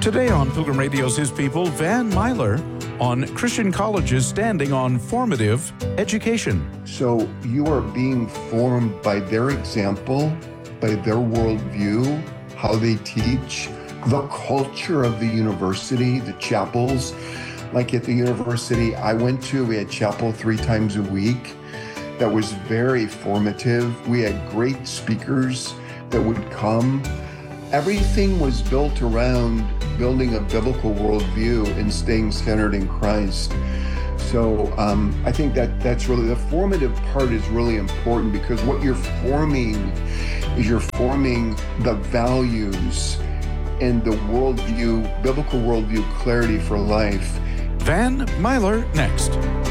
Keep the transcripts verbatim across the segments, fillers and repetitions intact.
Today on Pilgrim Radio's His People, Van Meiler on Christian colleges standing on formative education. So you are being formed by their example, by their worldview, how they teach, the culture of the university, the chapels. Like at the university I went to, we had chapel three times a week. That was very formative. We had great speakers that would come. Everything was built around building a biblical worldview and staying centered in Christ. So um, I think that that's really, the formative part is really important, because what you're forming is you're forming the values and the worldview, biblical worldview clarity for life. Van Meiler next.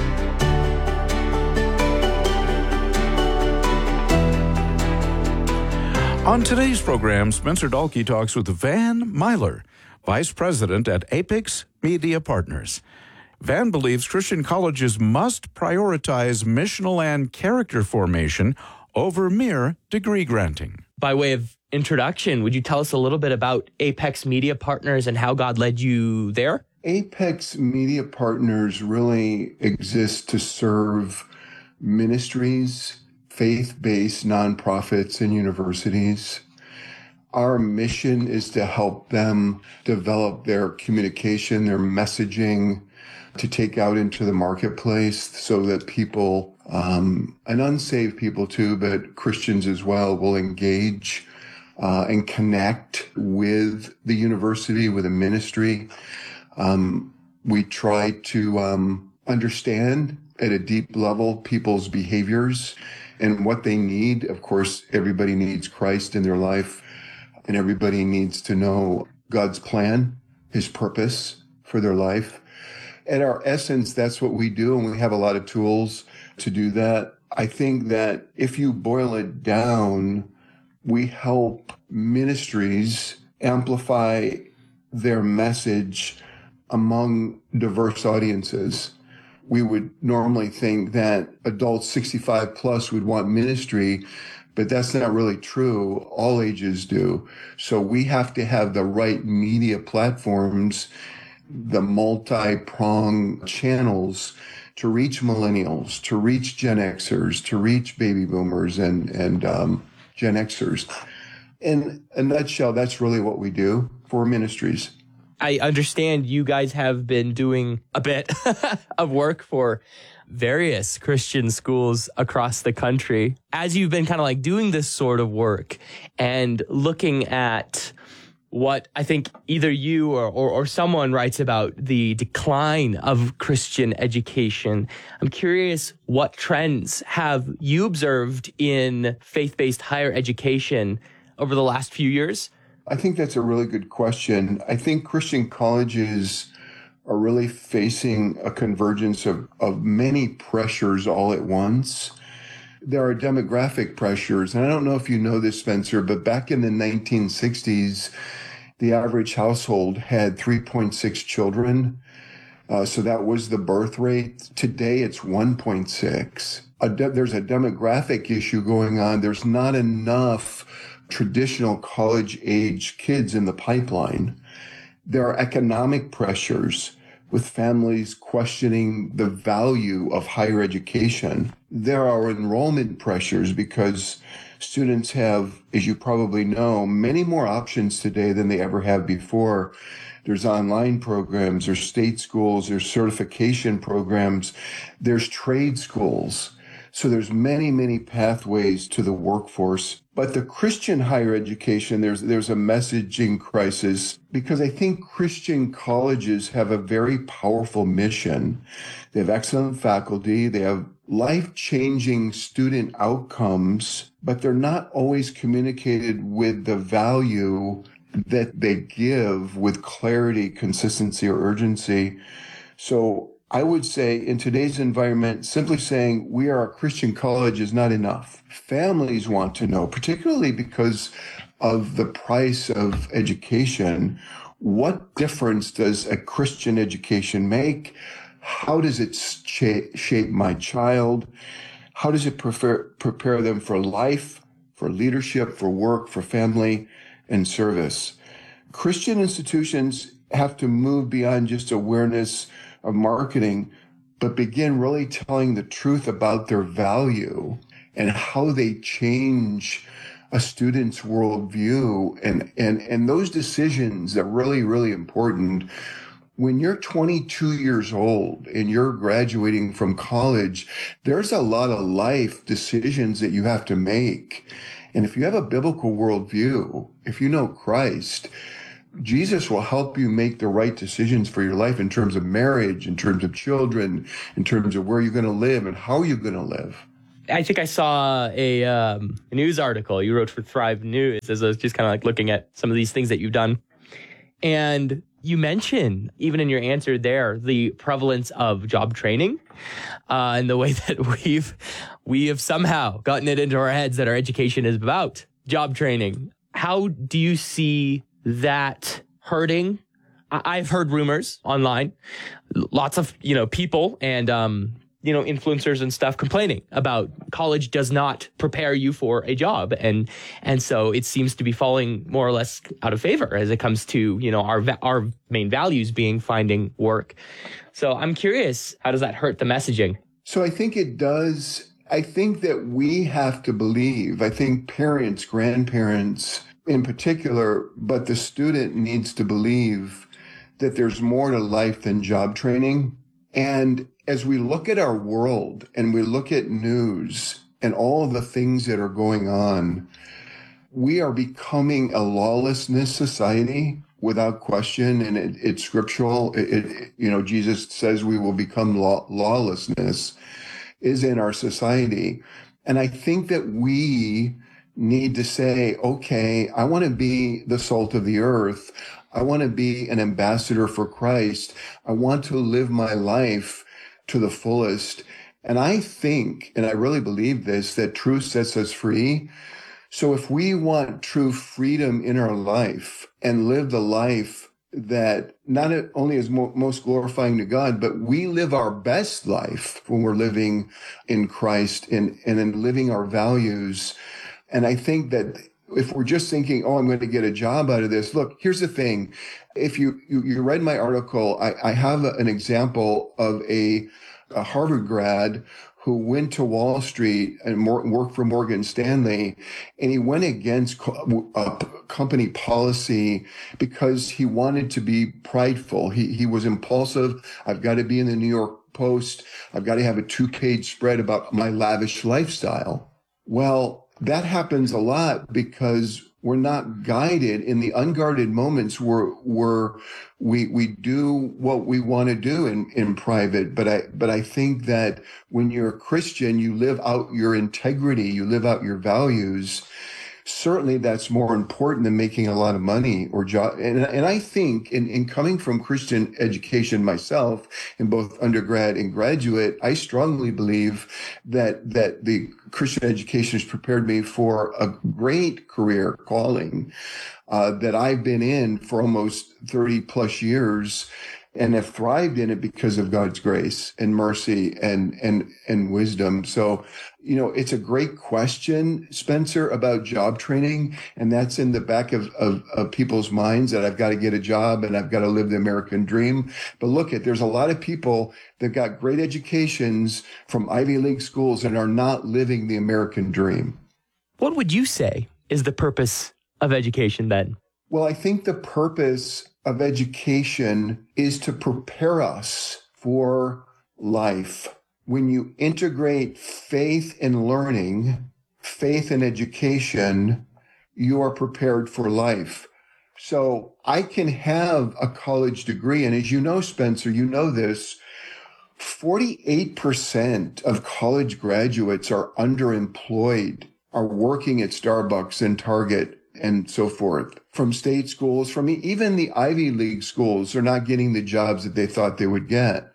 On today's program, Spencer Dahlke talks with Van Meiler, Vice President at Apex Media Partners. Van believes Christian colleges must prioritize missional and character formation over mere degree granting. By way of introduction, would you tell us a little bit about Apex Media Partners and how God led you there? Apex Media Partners really exists to serve ministries, faith-based nonprofits, and universities. Our mission is to help them develop their communication, their messaging, to take out into the marketplace so that people, um, and unsaved people too, but Christians as well, will engage uh, and connect with the university, with a ministry. Um, we try to um, understand at a deep level people's behaviors and what they need. Of course, everybody needs Christ in their life, and everybody needs to know God's plan, His purpose for their life. At our essence, that's what we do, and we have a lot of tools to do that. I think that if you boil it down, we help ministries amplify their message among diverse audiences. We would normally think that adults sixty-five plus would want ministry, but that's not really true. All ages do. So we have to have the right media platforms, the multi-pronged channels to reach millennials, to reach Gen Xers, to reach baby boomers and, and um, Gen Xers. In a nutshell, that's really what we do for ministries. I understand you guys have been doing a bit of work for various Christian schools across the country. As you've been kind of like doing this sort of work and looking at what I think either you or, or, or someone writes about the decline of Christian education, I'm curious, what trends have you observed in faith-based higher education over the last few years? I think that's a really good question. I think Christian colleges are really facing a convergence of, of many pressures all at once. There are demographic pressures, and I don't know if you know this, Spencer, but back in the nineteen sixties, the average household had three point six children. Uh, so that was the birth rate. Today, it's one point six. A de- there's a demographic issue going on. There's not enough traditional college-age kids in the pipeline. There are economic pressures with families questioning the value of higher education. There are enrollment pressures because students have, as you probably know, many more options today than they ever have before. There's online programs, there's state schools, there's certification programs, there's trade schools. So there's many, many pathways to the workforce. But the Christian higher education, there's there's a messaging crisis, because I think Christian colleges have a very powerful mission. They have excellent faculty, they have life-changing student outcomes, but they're not always communicated with the value that they give with clarity, consistency, or urgency. So I would say in today's environment, simply saying we are a Christian college is not enough. Families want to know, particularly because of the price of education, what difference does a Christian education make? How does it shape, shape my child? How does it prefer, prepare them for life, for leadership, for work, for family, and service? Christian institutions have to move beyond just awareness of marketing, but begin really telling the truth about their value and how they change a student's worldview. And, and, and those decisions are really, really important. When you're twenty-two years old and you're graduating from college, there's a lot of life decisions that you have to make. And if you have a biblical worldview, if you know Christ, Jesus will help you make the right decisions for your life in terms of marriage, in terms of children, in terms of where you're going to live and how you're going to live. I think I saw a, um, a news article you wrote for Thrive News as I was just kind of like looking at some of these things that you've done. And you mentioned, even in your answer there, the prevalence of job training uh, and the way that we've we have somehow gotten it into our heads that our education is about job training. How do you see that hurting? I- I've heard rumors online, lots of you know people and um, you know, influencers and stuff complaining about college does not prepare you for a job. And, and so it seems to be falling more or less out of favor as it comes to, you know, our, va- our main values being finding work. So I'm curious, how does that hurt the messaging? So I think it does. I think that we have to believe, I think parents, grandparents in particular, but the student needs to believe that there's more to life than job training. And as we look at our world and we look at news and all of the things that are going on, we are becoming a lawlessness society without question. And it, it's scriptural. It, it, you know, Jesus says we will become law, lawlessness is in our society. And I think that we need to say, okay, I want to be the salt of the earth. I want to be an ambassador for Christ. I want to live my life to the fullest. And I think, and I really believe this, that truth sets us free. So if we want true freedom in our life and live the life that not only is mo- most glorifying to God, but we live our best life when we're living in Christ and, and in living our values. And I think that if we're just thinking, oh, I'm going to get a job out of this, look, here's the thing. If you, you, you read my article, I, I have a, an example of a, a Harvard grad who went to Wall Street and more, worked for Morgan Stanley, and he went against co- uh, company policy because he wanted to be prideful. He, he was impulsive. I've got to be in the New York Post. I've got to have a two-page spread about my lavish lifestyle. Well, that happens a lot because we're not guided in the unguarded moments where, where we, we do what we want to do in, in private. But I, but I think that when you're a Christian, you live out your integrity, you live out your values. Certainly that's more important than making a lot of money or job. And, and I think in, in coming from Christian education myself in both undergrad and graduate, I strongly believe that, that the Christian education has prepared me for a great career calling, uh, that I've been in for almost thirty plus years and have thrived in it because of God's grace and mercy and, and, and wisdom. So, you know, it's a great question, Spencer, about job training. And that's in the back of, of, of people's minds that I've got to get a job and I've got to live the American dream. But look at, there's a lot of people that got great educations from Ivy League schools and are not living the American dream. What would you say is the purpose of education then? Well, I think the purpose of education is to prepare us for life. When you integrate faith and learning, faith and education, you are prepared for life. So I can have a college degree. And as you know, Spencer, you know this, forty-eight percent of college graduates are underemployed, are working at Starbucks and Target and so forth, from state schools, from even the Ivy League schools. They're not getting the jobs that they thought they would get.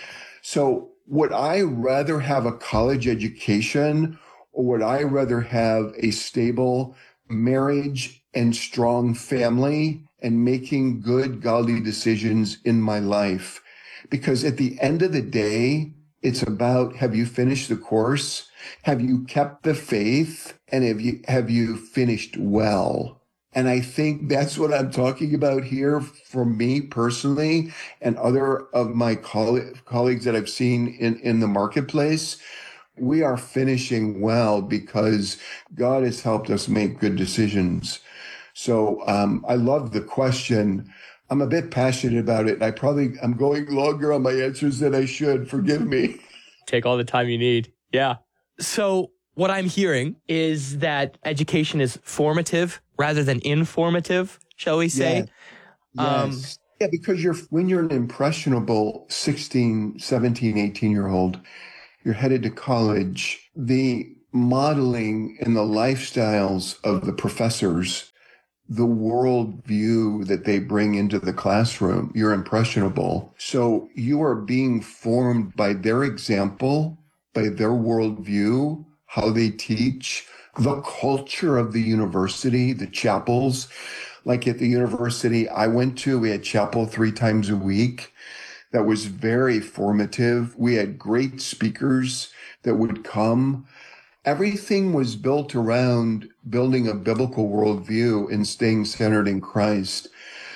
So would I rather have a college education, or would I rather have a stable marriage and strong family and making good, godly decisions in my life? Because at the end of the day, it's about, have you finished the course? Have you kept the faith? And have you, have you finished well? And I think that's what I'm talking about here for me personally and other of my coll- colleagues that I've seen in, in the marketplace. We are finishing well because God has helped us make good decisions. So um, I love the question. I'm a bit passionate about it. I probably, I'm going longer on my answers than I should. Forgive me. Take all the time you need. Yeah. So what I'm hearing is that education is formative rather than informative, shall we say? Yeah. Yes. Um, yeah, because you're when you're an impressionable sixteen, seventeen, eighteen year old, you're headed to college. The modeling and the lifestyles of the professors, the worldview that they bring into the classroom, you're impressionable. So you are being formed by their example, by their worldview, how they teach, the culture of the university, the chapels. Like at the university I went to, we had chapel three times a week. That was very formative. We had great speakers that would come. Everything was built around building a biblical worldview and staying centered in Christ.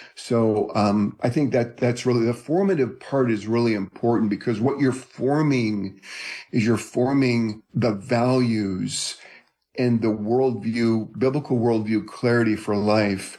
So um, I think that that's really the formative part is really important, because what you're forming is you're forming the values and the worldview, biblical worldview, clarity for life,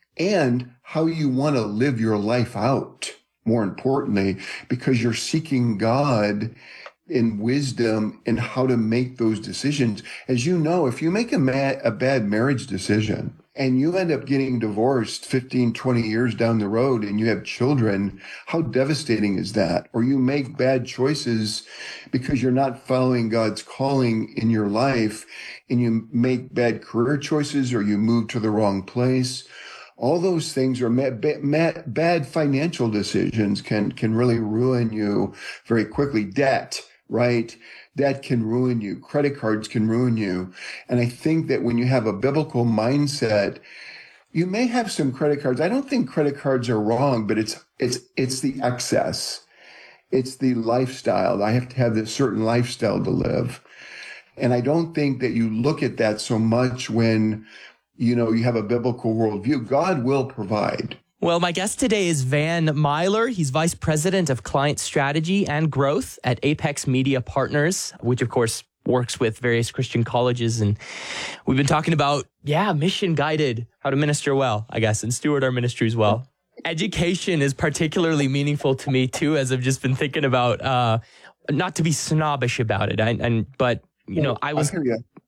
and how you want to live your life out, more importantly, because you're seeking God in wisdom in how to make those decisions. As you know, if you make a, ma- a bad marriage decision and you end up getting divorced fifteen, twenty years down the road and you have children, how devastating is that? Or you make bad choices because you're not following God's calling in your life, and you make bad career choices, or you move to the wrong place. All those things are ma- ma- bad financial decisions can, can really ruin you very quickly. Debt, right? That can ruin you. Credit cards can ruin you. And I think that when you have a biblical mindset, you may have some credit cards. I don't think credit cards are wrong, but it's, it's, it's the excess. It's the lifestyle. I have to have this certain lifestyle to live. And I don't think that you look at that so much when, you know, you have a biblical worldview. God will provide. Well, my guest today is Van Myler. He's Vice President of Client Strategy and Growth at Apex Media Partners, which, of course, works with various Christian colleges. And we've been talking about, yeah, mission-guided, how to minister well, I guess, and steward our ministries well. Education is particularly meaningful to me, too, as I've just been thinking about, uh, not to be snobbish about it, I, and but, you know, I was...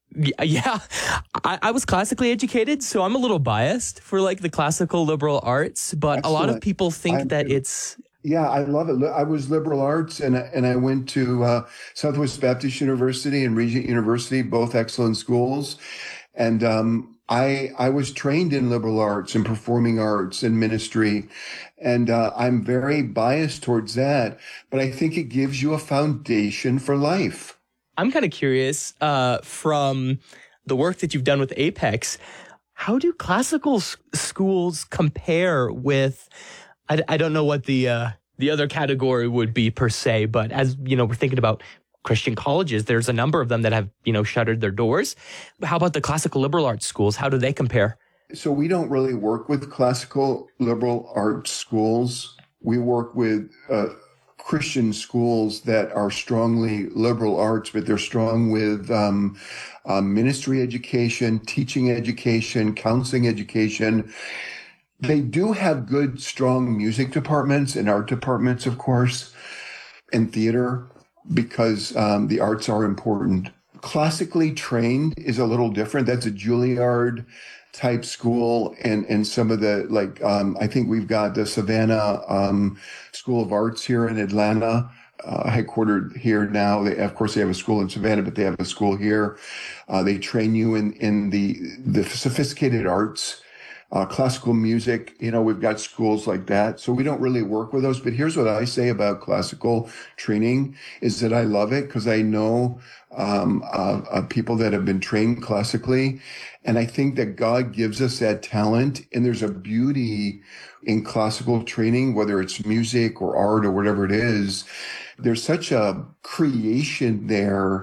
Yeah, I, I was classically educated, so I'm a little biased for like the classical liberal arts, but Excellent. A lot of people think I'm, that it's... Yeah, I love it. I was liberal arts, and, and I went to uh, Southwest Baptist University and Regent University, both excellent schools. And um, I I was trained in liberal arts and performing arts and ministry. And uh, I'm very biased towards that, but I think it gives you a foundation for life. I'm kind of curious, uh, from the work that you've done with Apex, how do classical s- schools compare with, I, I don't know what the uh, the other category would be per se, but as, you know, we're thinking about Christian colleges, there's a number of them that have, you know, shuttered their doors. How about the classical liberal arts schools? How do they compare? So we don't really work with classical liberal arts schools. We work with uh Christian schools that are strongly liberal arts, but they're strong with um, uh, ministry education, teaching education, counseling education. They do have good, strong music departments and art departments, of course, and theater, because um, the arts are important. Classically trained is a little different. That's a Juilliard type school, and and some of the, like um I think we've got the Savannah um School of Arts here in Atlanta, uh, headquartered here now. They, of course, they have a school in Savannah, but they have a school here. Uh, they train you in in the the sophisticated arts, uh, classical music. You know, we've got schools like that. So we don't really work with those. But here's what I say about classical training is that I love it because I know um uh, uh, people that have been trained classically. And I think that God gives us that talent, and there's a beauty in classical training, whether it's music or art or whatever it is. There's such a creation there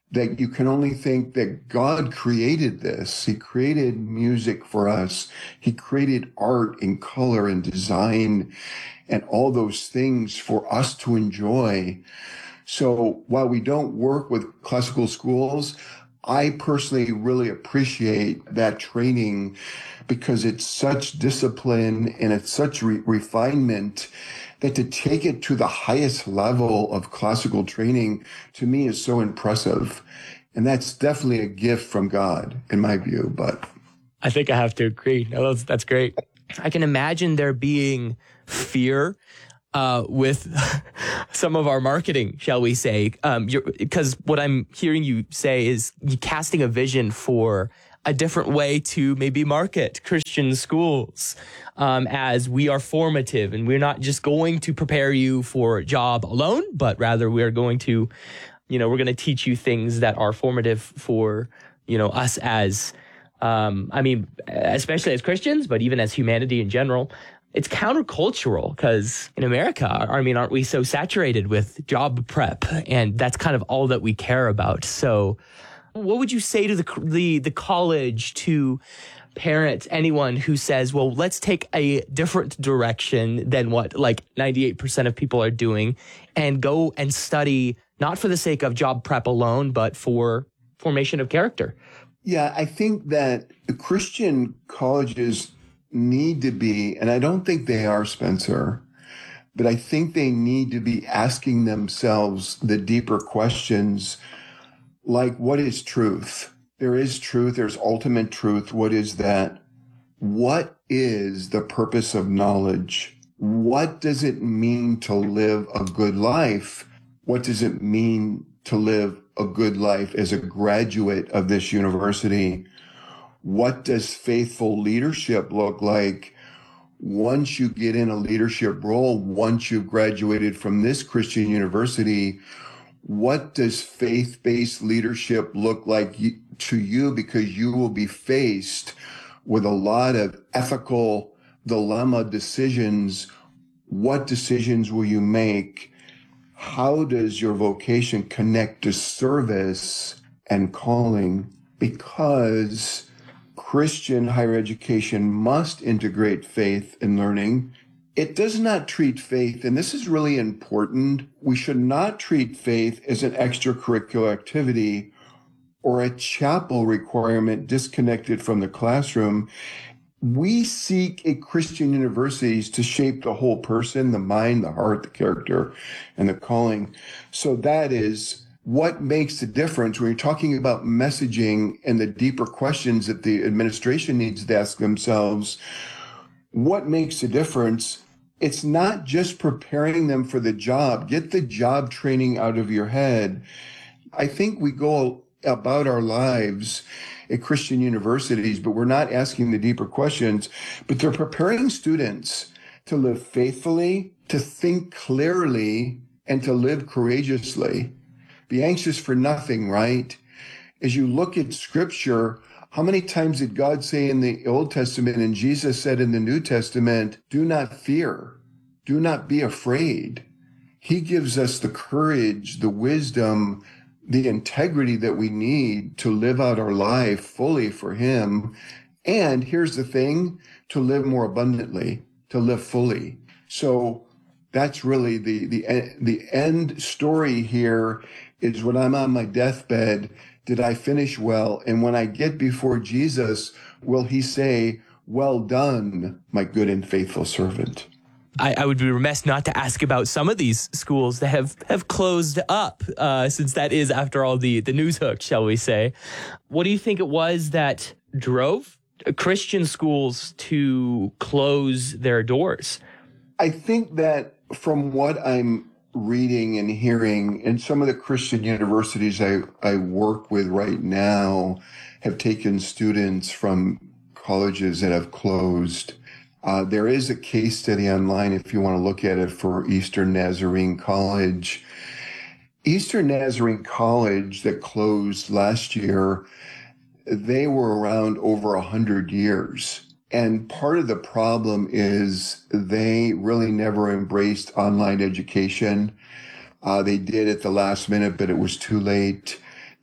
that you can only think that God created this. He created music for us. He created art and color and design and all those things for us to enjoy. So while we don't work with classical schools, I personally really appreciate that training because it's such discipline and it's such re- refinement that to take it to the highest level of classical training to me is so impressive. And that's definitely a gift from God, in my view. But I think I have to agree. No, that's, that's great. I can imagine there being fear uh, with some of our marketing, shall we say, um, because what I'm hearing you say is you casting a vision for a different way to maybe market Christian schools um, as we are formative, and we're not just going to prepare you for a job alone, but rather we are going to, you know, we're going to teach you things that are formative for, you know, us as, um, I mean, especially as Christians, but even as humanity in general. It's countercultural because in America, I mean, aren't we so saturated with job prep? And that's kind of all that we care about. So what would you say to the the, the college, to parents, anyone who says, well, let's take a different direction than what like ninety-eight percent of people are doing and go and study, not for the sake of job prep alone, but for formation of character? Yeah, I think that Christian colleges need to be, and I don't think they are, Spencer, but I think they need to be asking themselves the deeper questions, like, what is truth? There is truth. There's ultimate truth. What is that? What is the purpose of knowledge? What does it mean to live a good life? What does it mean to live a good life as a graduate of this university? What does faithful leadership look like once you get in a leadership role, once you've graduated from this Christian university? What does faith-based leadership look like to you? Because you will be faced with a lot of ethical dilemma decisions. What decisions will you make? How does your vocation connect to service and calling? Because Christian higher education must integrate faith and learning. It does not treat faith, and this is really important, we should not treat faith as an extracurricular activity or a chapel requirement disconnected from the classroom. We seek at Christian universities to shape the whole person, the mind, the heart, the character, and the calling. So that is what makes the difference when you're talking about messaging and the deeper questions that the administration needs to ask themselves. What makes the difference? It's not just preparing them for the job. Get the job training out of your head. I think we go about our lives at Christian universities, but we're not asking the deeper questions. But they're preparing students to live faithfully, to think clearly, and to live courageously. Be anxious for nothing, right? As you look at scripture, how many times did God say in the Old Testament and Jesus said in the New Testament, do not fear, do not be afraid? He gives us the courage, the wisdom, the integrity that we need to live out our life fully for him. And here's the thing, to live more abundantly, to live fully. So that's really the, the, the end story here is when I'm on my deathbed, did I finish well? And when I get before Jesus, will he say, well done, my good and faithful servant? I, I would be remiss not to ask about some of these schools that have, have closed up, uh, since that is, after all, the, the news hook, shall we say. What do you think it was that drove Christian schools to close their doors? I think that from what I'm reading and hearing, and some of the Christian universities I, I work with right now have taken students from colleges that have closed. Uh, there is a case study online if you want to look at it for Eastern Nazarene College. Eastern Nazarene College that closed last year, they were around over one hundred years. And part of the problem is they really never embraced online education. Uh, they did at the last minute, but it was too late.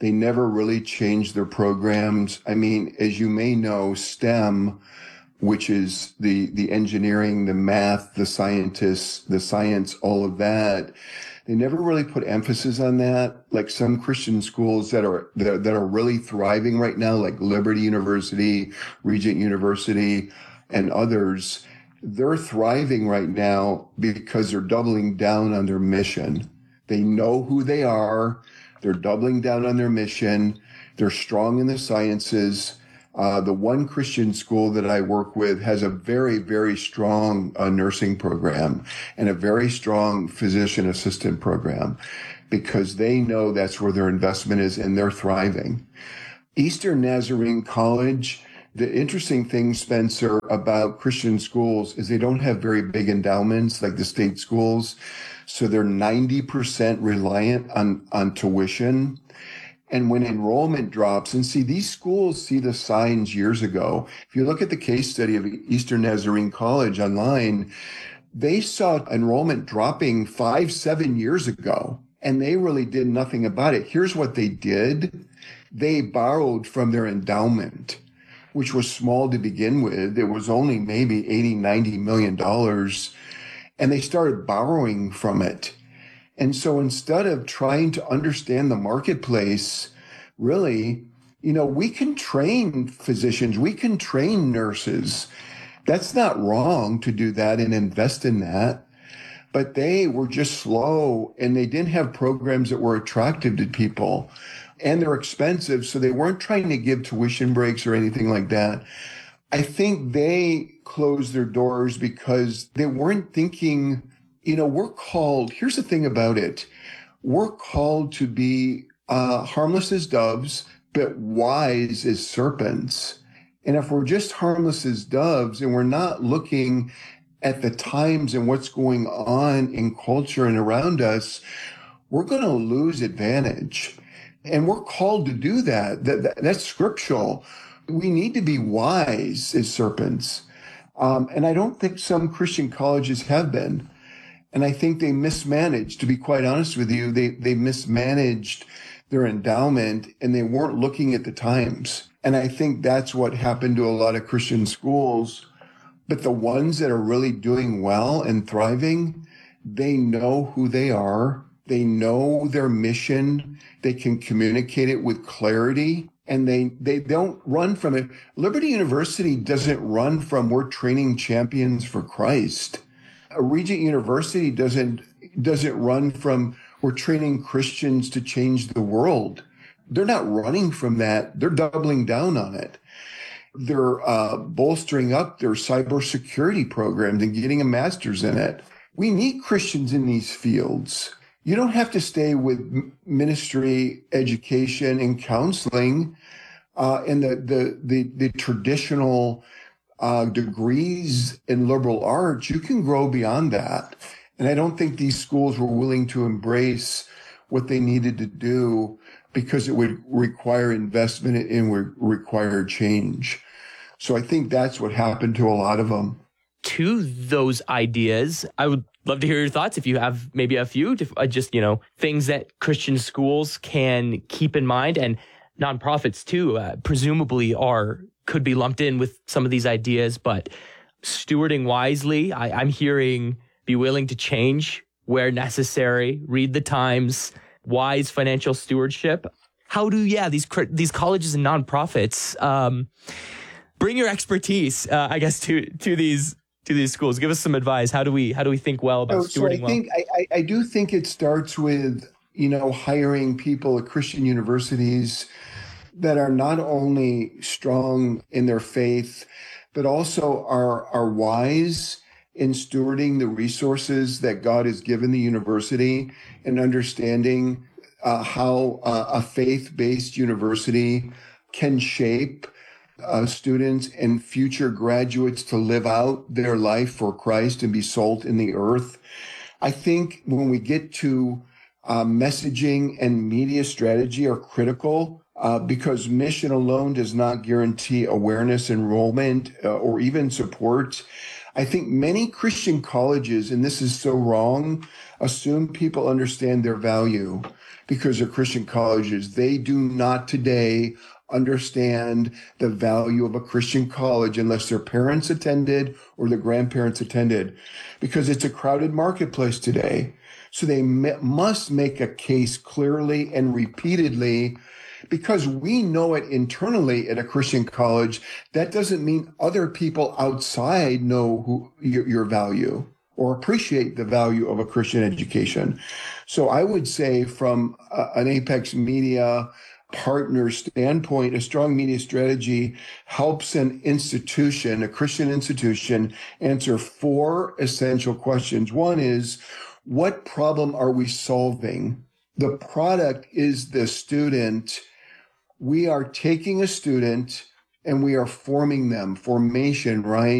They never really changed their programs. I mean, as you may know, STEM, which is the, the engineering, the math, the scientists, the science, all of that, they never really put emphasis on that. Like some Christian schools that are, that, that are really thriving right now, like Liberty University, Regent University, and others, they're thriving right now because they're doubling down on their mission. They know who they are. They're doubling down on their mission. They're strong in the sciences. Uh, the one Christian school that I work with has a very, very strong uh, nursing program and a very strong physician assistant program because they know that's where their investment is and they're thriving. Eastern Nazarene College, the interesting thing, Spencer, about Christian schools is they don't have very big endowments like the state schools. So they're ninety percent reliant on, on tuition. And when enrollment drops, and see, these schools see the signs years ago. If you look at the case study of Eastern Nazarene College online, they saw enrollment dropping five, seven years ago, and they really did nothing about it. Here's what they did. They borrowed from their endowment, which was small to begin with. It was only maybe eighty, ninety million dollars, and they started borrowing from it. And so instead of trying to understand the marketplace, really, you know, we can train physicians, we can train nurses. That's not wrong to do that and invest in that. But they were just slow and they didn't have programs that were attractive to people. And they're expensive, so they weren't trying to give tuition breaks or anything like that. I think they closed their doors because they weren't thinking, you know, we're called, here's the thing about it. We're called to be uh, harmless as doves, but wise as serpents. And if we're just harmless as doves and we're not looking at the times and what's going on in culture and around us, we're going to lose advantage. And we're called to do that. That, that that's scriptural. We need to be wise as serpents. Um, and I don't think some Christian colleges have been. And I think they mismanaged, to be quite honest with you, they, they mismanaged their endowment and they weren't looking at the times. And I think that's what happened to a lot of Christian schools. But the ones that are really doing well and thriving, they know who they are. They know their mission. They can communicate it with clarity and they, they don't run from it. Liberty University doesn't run from we're training champions for Christ. A Regent University doesn't, doesn't run from we're training Christians to change the world. They're not running from that. They're doubling down on it. They're uh, bolstering up their cybersecurity programs and getting a master's in it. We need Christians in these fields. You don't have to stay with ministry, education, and counseling uh, and the, the, the, the traditional uh, degrees in liberal arts. You can grow beyond that. And I don't think these schools were willing to embrace what they needed to do because it would require investment and would require change. So I think that's what happened to a lot of them. To those ideas, I would love to hear your thoughts if you have maybe a few, uh, just, you know, things that Christian schools can keep in mind, and nonprofits too, uh, presumably are, could be lumped in with some of these ideas, but stewarding wisely, I, I'm hearing be willing to change where necessary, read the times, wise financial stewardship. How do, yeah, these, these colleges and nonprofits, um, bring your expertise, uh, I guess, to, to these, to these schools. Give us some advice. How do we how do we think well about so, stewarding so I think, well? I, I do think it starts with, you know, hiring people at Christian universities that are not only strong in their faith, but also are are wise in stewarding the resources that God has given the university and understanding uh, how uh, a faith-based university can shape Uh, students and future graduates to live out their life for Christ and be salt in the earth. I think when we get to uh, messaging and media strategy are critical uh, because mission alone does not guarantee awareness, enrollment, uh, or even support. I think many Christian colleges, and this is so wrong, assume people understand their value because they're Christian colleges. They do not today understand the value of a Christian college unless their parents attended or their grandparents attended, because it's a crowded marketplace today. So they must make a case clearly and repeatedly, because we know it internally at a Christian college. That doesn't mean other people outside know who your, your value or appreciate the value of a Christian education. So I would say from a, an Apex Media partner standpoint, a strong media strategy helps an institution, a Christian institution, answer four essential questions. One is, what problem are we solving? The product is the student. We are taking a student and we are forming them, formation, right?